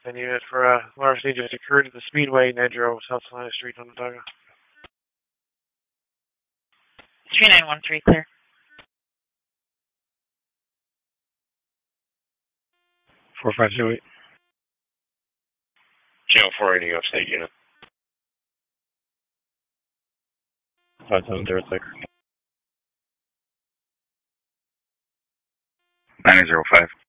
Then unit for a large need just occurred at the Speedway, Nedro, South Salina Street, Onondaga. 3913, clear. 4528. Channel 480 upstate unit. 5706. 905.